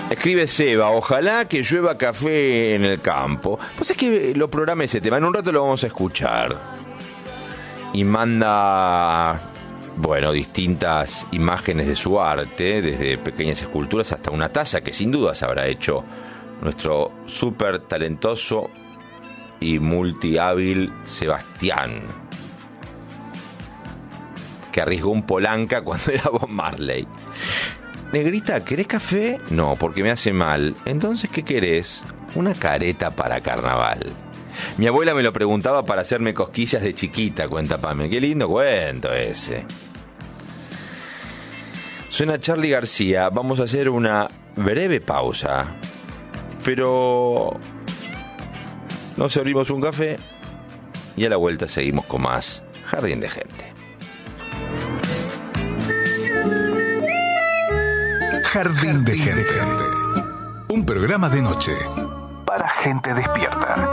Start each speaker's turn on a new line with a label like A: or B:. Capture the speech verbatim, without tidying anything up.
A: Escribe Seba, ojalá que llueva café en el campo. Pues es que lo programé ese tema, en un rato lo vamos a escuchar. Y manda, bueno, distintas imágenes de su arte, desde pequeñas esculturas hasta una taza que sin duda se habrá hecho nuestro súper talentoso y multihábil Sebastián, que arriesgó un Polanca cuando era Bob Marley. Negrita, ¿querés café? No, porque me hace mal. Entonces, ¿qué querés? Una careta para carnaval. Mi abuela me lo preguntaba para hacerme cosquillas de chiquita, cuenta Pame. Qué lindo cuento ese. Suena Charly García. Vamos a hacer una breve pausa. Pero nos servimos un café y a la vuelta seguimos con más Jardín de Gente.
B: Jardín de Gente. Un programa de noche para gente despierta.